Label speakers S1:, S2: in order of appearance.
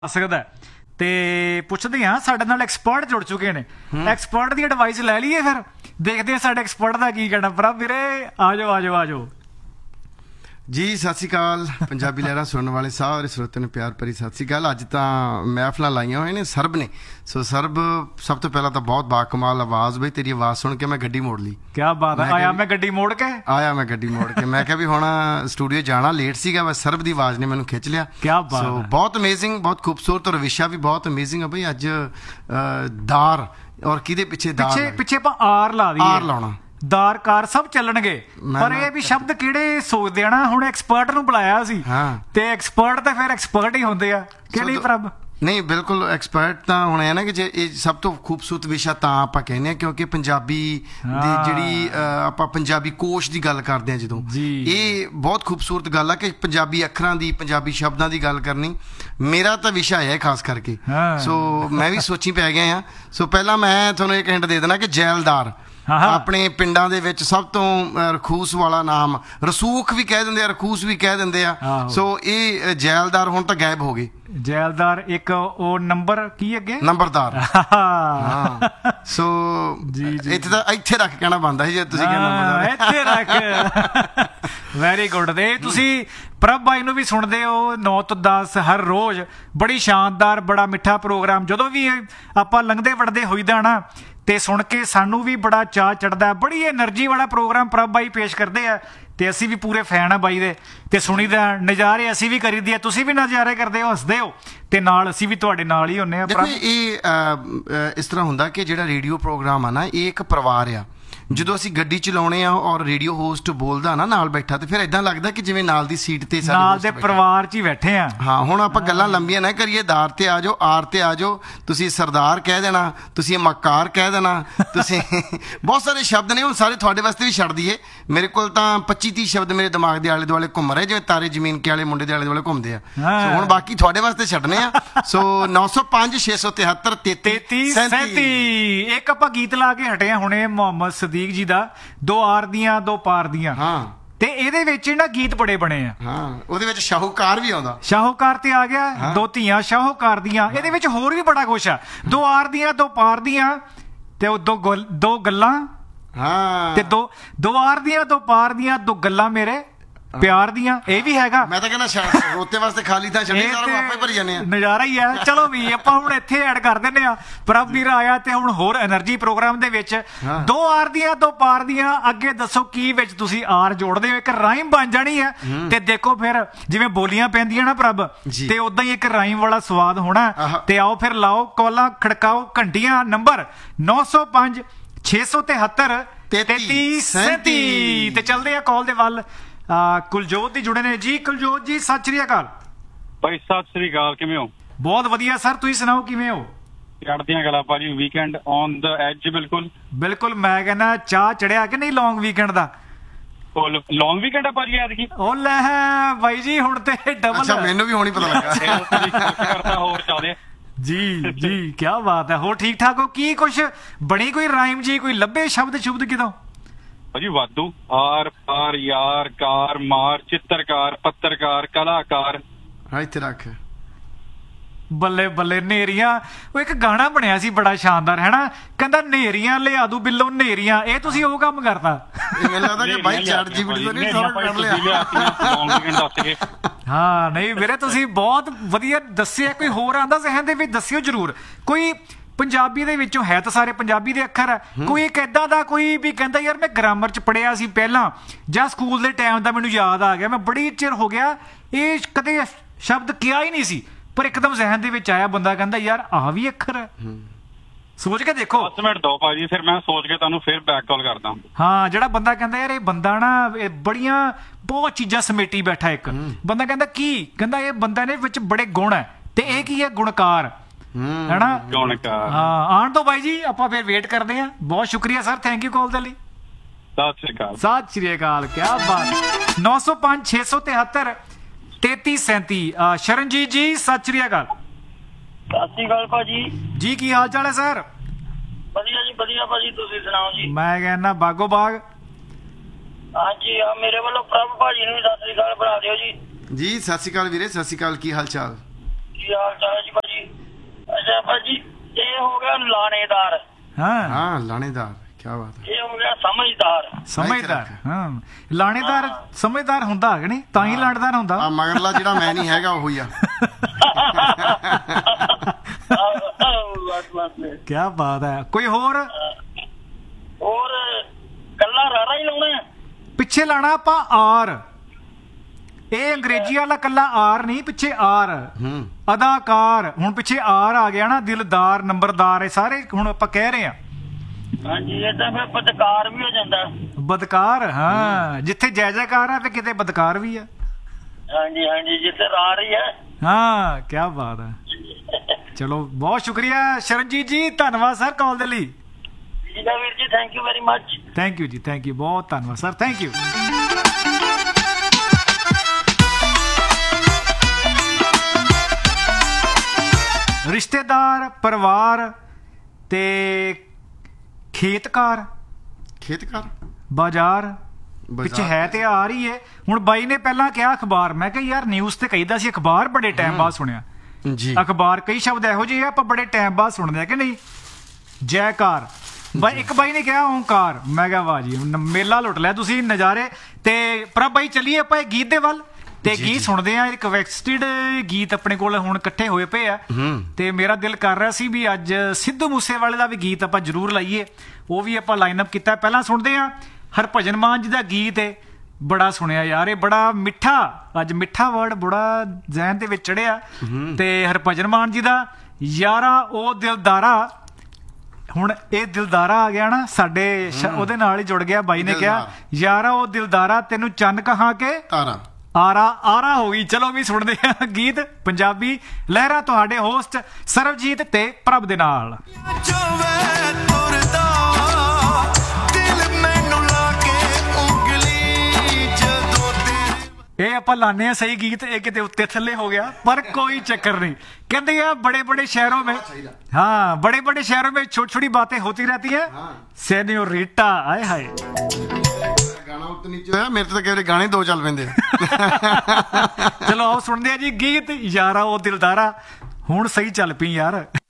S1: ਸਕਦਾ ਤੇ ਪੁੱਛਦੇ ਹਾਂ ਸਾਡੇ ਨਾਲ ਐਕਸਪਰਟ ਜੁੜ ਚੁੱਕੇ ਨੇ। ਐਕਸਪਰਟ ਦੀ ਐਡਵਾਈਸ ਲੈ ਲਈਏ, ਫਿਰ ਦੇਖਦੇ ਹਾਂ ਸਾਡੇ ਐਕਸਪਰਟ ਦਾ ਕੀ ਕਹਿਣਾ। ਪ੍ਰਭ ਵੀਰੇ ਆ ਜਾਓ ਆ ਜਾਓ ਆ ਜਾਓ
S2: ਜੀ। ਸਤਿ ਸ਼੍ਰੀ ਅਕਾਲ ਪੰਜਾਬੀ ਲਹਿਰਾਂ ਸੁਣਨ ਵਾਲੇ ਸਾਰੇ ਸਰੋਤਿਆਂ ਨੂੰ ਪਿਆਰ ਭਰੀ ਸਤਿ ਸ਼੍ਰੀ ਅਕਾਲ। ਅੱਜ ਤਾਂ ਮਹਿਫਲਾਂ ਲਾਈਆਂ ਹੋਏ ਨੇ ਸਰਬ ਨੇ। ਸੋ ਸਰਬ, ਸਭ ਤੋਂ ਪਹਿਲਾਂ ਤਾਂ ਬਹੁਤ ਬਾਕਮਾਲ ਆਵਾਜ਼ ਬਈ, ਤੇਰੀ ਆਵਾਜ਼ ਸੁਣ ਕੇ ਮੈਂ ਗੱਡੀ ਮੋੜ ਲਈ।
S1: ਕਿਆ ਬਾਤ ਹੈ। ਆਇਆ ਮੈਂ ਗੱਡੀ ਮੋੜ ਕੇ ਮੈਂ ਕਿਹਾ ਵੀ ਹੁਣ ਸਟੂਡੀਓ ਜਾਣਾ, ਲੇਟ ਸੀਗਾ, ਬਸ ਸਰਬ ਦੀ ਆਵਾਜ਼ ਨੇ ਮੈਨੂੰ ਖਿੱਚ ਲਿਆ। ਕਿਆ ਬਾਤ
S2: ਸੋ ਬਹੁਤ ਅਮੇਜ਼ਿੰਗ, ਬਹੁਤ ਖੂਬਸੂਰਤ, ਔਰ ਵਿਸ਼ਾ ਵੀ ਬਹੁਤ ਅਮੇਜ਼ਿੰਗ ਹੈ ਬਈ। ਅੱਜ ਦਾਰ ਔਰ ਕਿਹਦੇ ਪਿੱਛੇ ਦਾਰ
S1: ਪਿੱਛੇ ਆਪਾਂ ਆਰ ਲਾ ਦਈਏ,
S2: ਆਰ ਲਾਉਣਾ,
S1: ਦਾਰ ਕਾਰ ਸਭ ਚੱਲਣਗੇ, ਪਰ ਇਹ ਵੀ ਸ਼ਬਦ ਕਿਹੜੇ ਸੋਚਦੇ ਆ ਨਾ। ਹੁਣ ਐਕਸਪਰਟ ਨੂੰ ਬੁਲਾਇਆ ਸੀ ਤੇ ਐਕਸਪਰਟ ਤਾਂ ਫਿਰ ਐਕਸਪਰਟ ਹੀ ਹੁੰਦੇ ਆ ਕਿ ਨਹੀਂ ਪ੍ਰਭ?
S2: ਨਹੀਂ, ਬਿਲਕੁਲ ਐਕਸਪਰਟ ਤਾਂ ਹੁਣ ਹੈ ਨਾ ਕਿ ਜੇ ਇਹ ਸਭ ਤੋਂ ਖੂਬਸੂਰਤ ਵਿਸ਼ਾ ਤਾਂ ਆਪਾਂ ਕਹਿੰਦੇ ਹਾਂ ਕਿਉਂਕਿ ਪੰਜਾਬੀ ਦੀ ਜਿਹੜੀ ਆਪਾਂ ਪੰਜਾਬੀ ਕੋਸ਼ ਦੀ ਗੱਲ ਕਰਦੇ ਹਾਂ ਜਦੋਂ, ਇਹ ਬਹੁਤ ਖੂਬਸੂਰਤ ਗੱਲ ਆ ਕਿ ਪੰਜਾਬੀ ਅੱਖਰਾਂ ਦੀ, ਪੰਜਾਬੀ ਸ਼ਬਦਾਂ ਦੀ ਗੱਲ ਕਰਨੀ ਮੇਰਾ ਤਾਂ ਵਿਸ਼ਾ ਹੈ ਖਾਸ ਕਰਕੇ। ਸੋ ਮੈਂ ਵੀ ਸੋਚੀ ਪੈ ਗਿਆ ਹਾਂ। ਸੋ ਪਹਿਲਾਂ ਮੈਂ ਤੁਹਾਨੂੰ ਇੱਕ ਹਿੰਟ ਦੇ ਦੇਣਾ ਕਿ ਜੈਲਦਾਰ ਆਪਣੇ ਪਿੰਡਾਂ ਦੇ ਵਿੱਚ ਸਭ ਤੋਂ ਰਖੂਸ ਵਾਲਾ ਨਾਮ, ਰਸੂਖ ਵੀ ਕਹਿ ਦਿੰਦੇ ਆ, ਰਖੂਸ ਵੀ ਕਹਿ ਦਿੰਦੇ ਆ। ਸੋ ਇਹ ਜੈਲਦਾਰ ਹੁਣ ਤਾਂ ਗਾਇਬ ਹੋ ਗਏ। ਜੈਲਦਾਰ
S1: ਇੱਕ ਉਹ ਨੰਬਰ ਕੀ ਅੱਗੇ
S2: ਨੰਬਰਦਾਰ। ਸੋ ਇੱਥੇ ਰੱਖ ਕਹਿਣਾ ਬਣਦਾ ਸੀ ਜੇ ਤੁਸੀਂ
S1: ਇੱਥੇ ਰੱਖ। Very good. ਤੇ ਤੁਸੀਂ ਪ੍ਰਭ ਬਾਈ ਨੂੰ ਵੀ ਸੁਣਦੇ ਹੋ 9 ਤੋਂ 10 ਹਰ ਰੋਜ਼। ਬੜੀ ਸ਼ਾਨਦਾਰ, ਬੜਾ ਮਿੱਠਾ ਪ੍ਰੋਗਰਾਮ। ਜਦੋਂ ਵੀ ਆਪਾਂ ਲੰਘਦੇ ਵੜਦੇ ਹੋਈਦਾ ਨਾ ਤੇ ਸੁਣ ਕੇ ਸਾਨੂੰ ਵੀ ਬੜਾ ਚਾਅ ਚੜ੍ਹਦਾ। ਬੜੀ ਐਨਰਜੀ ਵਾਲਾ ਪ੍ਰੋਗਰਾਮ ਪ੍ਰਭ ਬਾਈ ਪੇਸ਼ ਕਰਦੇ ਆ ਤੇ ਅਸੀਂ ਵੀ ਪੂਰੇ ਫੈਨ ਆ ਬਾਈ ਦੇ ਤੇ ਸੁਣੀਦਾ। ਨਜ਼ਾਰੇ ਅਸੀਂ ਵੀ ਕਰੀਦੇ ਆ, ਤੁਸੀਂ ਵੀ ਨਜ਼ਾਰੇ ਕਰਦੇ ਹੋ, ਹੱਸਦੇ ਹੋ ਤੇ ਨਾਲ ਅਸੀਂ ਵੀ ਤੁਹਾਡੇ ਨਾਲ ਹੀ ਹੁੰਦੇ ਆ।
S2: ਦੇਖੋ ਇਹ ਇਸ ਤਰ੍ਹਾਂ ਹੁੰਦਾ ਕਿ ਜਿਹੜਾ ਰੇਡੀਓ ਪ੍ਰੋਗਰਾਮ ਆ ਨਾ, ਇਹ ਇੱਕ ਪਰਿਵਾਰ ਆ। ਜਦੋਂ ਅਸੀਂ ਗੱਡੀ ਚਲਾਉਣੇ ਆ ਔਰ ਰੇਡੀਓ ਹੋਸਟ ਬੋਲਦਾ ਨਾ ਨਾਲ ਬੈਠਾ, ਤੇ ਫਿਰ ਏਦਾਂ ਲੱਗਦਾ ਕਿ ਜਿਵੇਂ ਨਾਲ ਦੀ ਸੀਟ ਤੇ
S1: ਨਾਲ ਦੇ ਪਰਿਵਾਰ 'ਚ ਹੀ ਬੈਠੇ ਆ।
S2: ਹਾਂ, ਹੁਣ ਆਪਾਂ ਗੱਲਾਂ ਲੰਬੀਆਂ ਨਾ ਕਰੀਏ। ਦਾਰ ਤੇ ਆ ਜਾਓ, ਆਰ ਤੇ ਆ ਜਾਓ, ਤੁਸੀਂ ਸਰਦਾਰ ਕਹਿ ਦੇਣਾ, ਤੁਸੀਂ ਮਕਾਰ ਕਹਿ ਦੇਣਾ, ਤੁਸੀਂ ਬਹੁਤ ਸਾਰੇ ਸ਼ਬਦ ਨੇ। ਹੁਣ ਸਾਰੇ ਤੁਹਾਡੇ ਵਾਸਤੇ ਵੀ ਛੱਡ ਦਈਏ। ਮੇਰੇ ਕੋਲ ਤਾਂ 25-30 ਸ਼ਬਦ ਮੇਰੇ ਦਿਮਾਗ ਦੇ ਆਲੇ ਦੁਆਲੇ ਘੁੰਮ ਰਹੇ, ਜਿਵੇਂ ਤਾਰੇ ਜ਼ਮੀਨ ਕੇ ਵਾਲੇ ਮੁੰਡੇ ਦੇ ਆਲੇ ਦੁਆਲੇ ਘੁੰਮਦੇ ਆ। ਸੋ ਹੁਣ ਬਾਕੀ ਤੁਹਾਡੇ ਵਾਸਤੇ ਛੱਡਣੇ ਆ। ਸੋ 905 673 33
S1: ਇੱਕ ਆਪਾਂ ਗੀਤ ਲਾ ਕੇ ਹਟੇ ਆ ਹੁਣੇ ਮੁਹੰਮਦ ਸਦੀਕ ਜੀ ਦਾ, 2 ਆਰ ਦੀਆਂ 2 ਪਾਰ ਦੀਆਂ। ਤੇ ਇਹਦੇ ਵਿੱਚ ਨਾ ਗੀਤ ਬੜੇ ਬਣੇ ਆ।
S2: ਉਹਦੇ ਵਿੱਚ ਸ਼ਾਹੂਕਾਰ ਵੀ ਆਉਂਦਾ।
S1: ਸ਼ਾਹੂਕਾਰ ਤੇ ਆ ਗਿਆ, 2 ਧੀਆਂ ਸ਼ਾਹੂਕਾਰ ਦੀਆਂ। ਇਹਦੇ ਵਿੱਚ ਹੋਰ ਵੀ ਬੜਾ ਕੁਛ ਆ। 2 ਆਰ ਦੀਆਂ 2 ਪਾਰ ਦੀਆਂ ਤੇ ਉਹ ਦੋ ਗੱਲਾਂ ਤੇ 2 ਆਰ ਦੀਆਂ 2 ਪਾਰ ਦੀਆਂ 2 ਗੱਲਾਂ ਮੇਰੇ ਪਿਆਰ ਦੀਆਂ। ਇਹ ਵੀ ਹੈਗਾ।
S2: ਮੈਂ ਤਾਂ ਕਹਿੰਦਾ ਰੋਤੇ ਵਾਸਤੇ ਖਾਲੀ ਤਾਂ ਛੱਡੀ, ਸਾਰਾ ਆਪੇ ਭਰੀ ਜਾਂਦੇ ਆ।
S1: ਨਜ਼ਾਰਾ ਹੀ ਆ। ਚਲੋ ਵੀ ਆਪਾਂ ਹੁਣ ਇੱਥੇ ਐਡ ਕਰ ਦਿੰਦੇ ਆ। ਪ੍ਰਭ ਵੀਰ ਆਇਆ ਤੇ ਹੁਣ ਹੋਰ એનર્ਜੀ ਪ੍ਰੋਗਰਾਮ ਦੇ ਵਿੱਚ 2 ਆਰ ਦੀਆਂ 2 ਪਾਰ ਦੀਆਂ। ਅੱਗੇ ਦੱਸੋ ਕੀ ਵਿੱਚ ਤੁਸੀਂ ਆਰ ਜੋੜਦੇ ਹੋ? ਇੱਕ ਰਾਈਮ ਬਣ ਜਾਣੀ ਹੈ ਤੇ ਦੇਖੋ ਫਿਰ ਜਿਵੇਂ ਬੋਲੀਆਂ ਪੈਂਦੀਆਂ ਨਾ ਪ੍ਰਭ, ਤੇ ਉਦਾਂ ਹੀ ਇੱਕ ਰਾਈਮ ਵਾਲਾ ਸਵਾਦ ਹੋਣਾ। ਤੇ ਆਓ ਫਿਰ ਲਾਓ ਕਾਲਾਂ, ਖੜਕਾਓ ਘੰਟੀਆਂ। ਨੰਬਰ 905 673 33 ਤੇ ਚੱਲਦੇ ਆ ਕਾਲ ਦੇ ਵੱਲ। ਕੁਲਜੋਤ ਦੀ ਜੁੜੇ ਨੇ ਜੀ। ਕੁਲਜੋਤ ਜੀ ਸਤਿ ਸ੍ਰੀ ਅਕਾਲ।
S3: ਭਾਈ ਸਤਿ ਸ੍ਰੀ ਅਕਾਲ, ਕਿਵੇਂ ਹੋ?
S1: ਬਹੁਤ ਵਧੀਆ ਸਰ, ਤੁਸੀਂ ਸੁਣਾਓ ਕਿਵੇਂ ਹੋ?
S3: ਚੜ੍ਹਦੀਆਂ ਗੱਲਾਂ ਭਾਜੀ। Weekend on the as. ਬਿਲਕੁਲ
S1: ਮੈਂ ਕਹਿੰਦਾ ਚਾਹ ਚੜਿਆ ਕਿ ਨਹੀਂ ਲੌਂਗ ਵੀਕਐਂਡ ਦਾ?
S3: ਲੌਂਗ ਵੀਕਐਂਡ ਆ ਭਾਜੀ ਐਤਕੀ।
S1: ਉਹ ਲੈ ਬਾਈ ਜੀ, ਹੁਣ ਤੇ ਡਬਲ।
S2: ਮੈਨੂੰ ਵੀ ਹੁਣ ਹੀ ਪਤਾ ਲੱਗਾ।
S3: ਹੋਰ ਚੱਲਦੇ
S1: ਜੀ ਕੀ ਬਾਤ ਹੈ। ਹੋਰ ਠੀਕ ਠਾਕ ਹੋ? ਕੀ ਕੁਛ ਬਣੀ ਕੋਈ ਰਾਈਮ ਜੀ, ਕੋਈ ਲੱਭੇ ਸ਼ਬਦ ਕਿਦੋਂ?
S3: ਭਾਜੀ ਵਾਧੂ। ਆਰ ਪਾਰ, ਯਾਰ, ਕਾਰ, ਮਾਰ, ਚਿੱਤਰਕਾਰ, ਪੱਤਰਕਾਰ, ਕਲਾਕਾਰ।
S2: ਇੱਥੇ ਰੱਖ।
S1: ਬੱਲੇ ਬੱਲੇ। ਨੇਰੀਆਂ, ਉਹ ਇੱਕ ਗਾਣਾ ਬਣਿਆ ਸੀ ਬੜਾ ਸ਼ਾਨਦਾਰ, ਹੈ ਨਾ? ਕਹਿੰਦਾ ਨੇਰੀਆਂ ਲਿਆ ਦੂ ਬਿੱਲੋ ਨੇਰੀਆਂ। ਇਹ ਤੁਸੀਂ ਉਹ ਕੰਮ ਕਰਤਾ?
S2: ਮੈਨੂੰ ਲੱਗਦਾ ਕਿ ਬਾਈ ਚੈਟ ਜੀਪੀਟੀ ਤੋਂ ਨਹੀਂ ਸਾਰਾ ਕੱਢ ਲਿਆ।
S1: ਹਾਂ ਨਹੀਂ ਵੀਰੇ, ਤੁਸੀਂ ਬਹੁਤ ਵਧੀਆ ਦੱਸਿਆ। ਕੋਈ ਹੋਰ ਆਂਦਾ ਜ਼ਹਿਨ ਦੇ ਵਿੱਚ ਦੱਸਿਓ ਜਰੂਰ। ਕੋਈ ਪੰਜਾਬੀ ਦੇ ਵਿੱਚੋਂ ਹੈ ਤਾਂ ਸਾਰੇ ਪੰਜਾਬੀ ਦੇ ਅੱਖਰ ਆ, ਕੋਈ ਇੱਕ ਏਦਾਂ ਦਾ ਕੋਈ ਵੀ ਕਹਿੰਦਾ ਯਾਰ ਮੈਂ ਗ੍ਰਾਮਰ 'ਚ ਪੜ੍ਹਿਆ ਸੀ ਪਹਿਲਾਂ, ਜਾਂ ਸਕੂਲ ਦੇ ਟਾਈਮ ਦਾ ਮੈਨੂੰ ਯਾਦ ਆ ਗਿਆ, ਮੈਂ ਬੜੀ ਚਿਰ ਹੋ ਗਿਆ ਇਹ ਕਦੇ ਸ਼ਬਦ ਕਿਹਾ ਹੀ ਨਹੀਂ ਸੀ, ਪਰ ਇੱਕਦਮ ਜ਼ਹਿਨ ਦੇ ਵਿੱਚ ਆਇਆ, ਬੰਦਾ ਕਹਿੰਦਾ ਯਾਰ ਆਹ ਵੀ ਅੱਖਰ ਹੈ। ਸੋਚ ਕੇ ਦੇਖੋ।
S3: 10 ਮਿੰਟ ਦਿਓ ਭਾਜੀ, ਫਿਰ ਮੈਂ ਸੋਚ ਕੇ ਤੁਹਾਨੂੰ ਫਿਰ ਬੈਕ ਕਾਲ ਕਰਦਾ।
S1: ਹਾਂ, ਜਿਹੜਾ ਬੰਦਾ ਕਹਿੰਦਾ ਯਾਰ ਇਹ ਬੰਦਾ ਨਾ ਬੜੀਆਂ ਬਹੁਤ ਚੀਜ਼ਾਂ ਸਮੇਟੀ ਬੈਠਾ। ਇੱਕ ਬੰਦਾ ਕਹਿੰਦਾ ਕੀ ਕਹਿੰਦਾ, ਇਹ ਬੰਦਾ ਨੇ ਵਿੱਚ ਬੜੇ ਗੁਣ ਹੈ ਤੇ ਇਹ ਕੀ ਹੈ? ਗੁਣਕਾਰ, ਹੈ ਨਾ? ਹਾਂ, ਆਉਣ ਤੋਂ ਬਾਈ ਜੀ, ਆਪਾਂ ਫਿਰ ਵੇਟ ਕਰਦੇ ਹਾਂ। ਬਹੁਤ ਸ਼ੁਕਰੀਆ ਸਰ, ਥੈਂਕ ਯੂ ਕਾਲ ਦੇ ਲਈ। ਸਤਿ ਸ਼੍ਰੀ ਅਕਾਲ। ਕਿਆ ਬਾਤ। 905 673 33 37। ਸ਼ਰਨਜੀਤ ਜੀ ਸਤਿ ਸ਼੍ਰੀ ਅਕਾਲ।
S4: ਸਤਿ ਸ਼੍ਰੀ ਅਕਾਲ ਭਾਜੀ।
S1: ਜੀ ਕੀ ਹਾਲ ਚਾਲ ਹੈ ਸਰ?
S4: ਵਧੀਆ ਜੀ ਵਧੀਆ ਭਾਜੀ, ਤੁਸੀਂ ਸੁਣਾਓ ਜੀ?
S1: ਮੈਂ ਕਹਿੰਦਾ ਬਾਗੋ ਬਾਗ।
S4: ਹਾਂਜੀ, ਮੇਰੇ ਵੱਲੋਂ ਪ੍ਰਭ ਭਾਜੀ ਨੂੰ ਵੀ ਸਤਿ ਸ਼੍ਰੀ ਅਕਾਲ ਬੁਲਾ ਦਿਓ ਜੀ।
S2: ਜੀ ਸਤਿ ਸ਼੍ਰੀ ਅਕਾਲ ਵੀਰੇ, ਸਤਿ ਸ਼੍ਰੀ ਅਕਾਲ। ਕੀ ਹਾਲ ਚਾਲ?
S4: ਕੀ ਹਾਲ ਚਾਲ ਹੈ ਜੀ ਭਾਜੀ? ਅੱਛਾ ਭਾਜੀ, ਇਹ ਹੋ ਗਿਆ ਲਾਣੇਦਾਰ,
S1: ਹਾਂ
S2: ਹਾਂ ਲਾਣੇਦਾਰ, ਕੀ ਬਾਤ ਹੈ।
S4: ਇਹ ਹੋ ਗਿਆ ਸਮਝਦਾਰ।
S1: ਸਮਝਦਾਰ, ਹਾਂ ਲਾਣੇਦਾਰ ਸਮਝਦਾਰ ਹੁੰਦਾ ਕਿ ਨਹੀਂ, ਤਾਂ ਹੀ ਲਾਣੇਦਾਰ ਹੁੰਦਾ।
S2: ਆ ਮਗਰਲਾ ਜਿਹੜਾ ਮੈਂ ਨਹੀਂ ਹੈਗਾ ਉਹੀ ਆ।
S1: ਕੀ ਬਾਤ ਹੈ। ਕੋਈ ਹੋਰ
S4: ਕੱਲਾ ਰਾਰਾ ਹੀ ਲਾਉਣਾ ਹੈ?
S1: ਪਿੱਛੇ ਲਾਣਾ ਆਪਾਂ ਆਰ। ਇਹ ਅੰਗਰੇਜ਼ੀ ਵਾਲਾ ਕੱਲਾ ਆਰ ਨਹੀਂ, ਪਿੱਛੇ ਆਰ। ਅਦਾਕਾਰ ਹੁਣ ਪਿੱਛੇ ਆਰ ਆ ਗਿਆ ਨਾ, ਦਿਲਦਾਰ, ਨੰਬਰਦਾਰ, ਇਹ ਸਾਰੇ ਹੁਣ ਆਪਾਂ ਕਹਿ ਰਹੇ ਹਾਂ।
S4: ਹਾਂਜੀ, ਇਹ ਤਾਂ ਫਿਰ ਬਦਕਾਰ ਵੀ ਹੋ ਜਾਂਦਾ।
S1: ਬਦਕਾਰ, ਹਾਂ ਜਿੱਥੇ ਜੈ ਜੈਕਾਰ ਆ ਤੇ ਕਿਤੇ ਬਦਕਾਰ ਵੀ ਆ।
S4: ਹਾਂਜੀ ਹਾਂਜੀ, ਜਿੱਥੇ ਰਾਰ ਹੀ ਹੈ।
S1: ਹਾਂ ਕੀ ਬਾਤ ਹੈ। ਚਲੋ ਬਹੁਤ ਸ਼ੁਕਰੀਆ ਸ਼ਰਨਜੀਤ ਜੀ, ਧੰਨਵਾਦ ਸਰ ਕਾਲ ਦੇ ਲਈ।
S4: ਠੀਕ ਹੈ ਵੀਰ ਜੀ, thank you very much.
S1: Thank you ਜੀ, ਥੈਂਕ ਯੂ, ਬਹੁਤ ਧੰਨਵਾਦ ਸਰ, ਥੈਂਕ ਯੂ। ਰਿਸ਼ਤੇਦਾਰ, ਪਰਿਵਾਰ ਤੇ ਖੇਤਕਾਰ, ਬਾਜ਼ਾਰ ਪਿੱਛੇ ਹੈ ਤੇ ਆ ਰਹੀ ਹੈ। ਹੁਣ ਬਾਈ ਨੇ ਪਹਿਲਾਂ ਕਿਹਾ ਅਖਬਾਰ, ਮੈਂ ਕਿਹਾ ਯਾਰ ਨਿਊਜ਼ ਤੇ ਕਹੀਦਾ ਸੀ, ਅਖਬਾਰ ਬੜੇ ਟਾਈਮ ਬਾਅਦ ਸੁਣਿਆ ਜੀ। ਅਖਬਾਰ ਕਈ ਸ਼ਬਦ ਇਹੋ ਜਿਹੇ ਆ ਆਪਾਂ ਬੜੇ ਟਾਈਮ ਬਾਅਦ ਸੁਣਦੇ ਆ ਕਿ ਨਹੀਂ। ਜੈਕਾਰ, ਬਾਈ ਇੱਕ ਬਾਈ ਨੇ ਕਿਹਾ ਓਂਕਾਰ, ਮੈਂ ਕਿਹਾ ਵਾਹ ਜੀ, ਮੇਲਾ ਲੁੱਟ ਲਿਆ ਤੁਸੀਂ, ਨਜ਼ਾਰੇ। ਤੇ ਪ੍ਰਭ ਬਾਈ ਚੱਲੀਏ ਆਪਾਂ ਇਹ ਗੀਤ ਦੇ ਵੱਲ ਤੇ ਗੀਤ ਸੁਣਦੇ ਆ। ਇੱਕ ਵੈਕਸਟਡ ਗੀਤ ਆਪਣੇ ਕੋਲ ਹੁਣ ਇਕੱਠੇ ਹੋਏ ਪਏ ਆ ਤੇ ਮੇਰਾ ਦਿਲ ਕਰ ਰਿਹਾ ਸੀ ਵੀ ਅੱਜ ਸਿੱਧੂ ਮੂਸੇਵਾਲੇ ਦਾ ਵੀ ਗੀਤ ਆਪਾਂ ਜ਼ਰੂਰ ਲਾਈਏ, ਉਹ ਵੀ ਆਪਾਂ ਲਾਈਨ ਅਪ ਕੀਤਾ। ਪਹਿਲਾਂ ਸੁਣਦੇ ਆ ਹਰਭਜਨ ਮਾਨ ਜੀ ਦਾ ਗੀਤ ਹੈ, ਬੜਾ ਸੁਣਿਆ ਯਾਰ, ਇਹ ਬੜਾ ਮਿੱਠਾ, ਅੱਜ ਮਿੱਠਾ ਵਰਡ ਬੜਾ ਜ਼ਹਿਨ ਦੇ ਵਿੱਚ ਚੜਿਆ। ਤੇ ਹਰਭਜਨ ਮਾਨ ਜੀ ਦਾ ਯਾਰਾ ਉਹ ਦਿਲਦਾਰਾ, ਹੁਣ ਇਹ ਦਿਲਦਾਰਾ ਆ ਗਿਆ ਨਾ ਸਾਡੇ, ਉਹਦੇ ਨਾਲ ਹੀ ਜੁੜ ਗਿਆ। ਬਾਈ ਨੇ ਕਿਹਾ ਯਾਰਾ ਉਹ ਦਿਲਦਾਰਾ, ਤੈਨੂੰ ਚੰਨ ਕਹਾਂ ਕੇ ਤਾਰਾ, ਆਰਾ ਆਰਾ ਹੋ ਗਈ। ਚਲੋ ਵੀ ਸੁਣਦੇ ਆ ਗੀਤ ਪੰਜਾਬੀ ਲਹਿਰਾ, ਤੁਹਾਡੇ ਹੋਸਟ ਸਰਬਜੀਤ ਤੇ ਪ੍ਰਭ ਦੇ ਨਾਲ। ਇਹ ਆਪਾਂ ਲਾਣੇ ਆ ਸਹੀ ਗੀਤ, ਇਹ ਕਿਤੇ ਉੱਤੇ ਥੱਲੇ ਹੋ ਗਿਆ ਪਰ ਕੋਈ ਚੱਕਰ नहीं। कहते हैं बड़े बड़े शहरों में, हाँ बड़े बड़े शहरों में छोटी छोटी बातें होती रहती है। सेन्योरिटा, आए हाय
S2: ਗਾਣਾ ਉੱਤੇ ਨੀਚੇ ਹੋਇਆ, ਮੇਰੇ ਤਾਂ ਕਿਹੜੇ ਗਾਣੇ ਦੋ ਚੱਲ ਪੈਂਦੇ।
S1: ਚਲੋ ਆਓ ਸੁਣਦੇ ਆ ਜੀ ਗੀਤ ਯਾਰਾ ਉਹ ਦਿਲਦਾਰਾ। ਹੁਣ ਸਹੀ ਚੱਲ ਪਈ ਯਾਰ।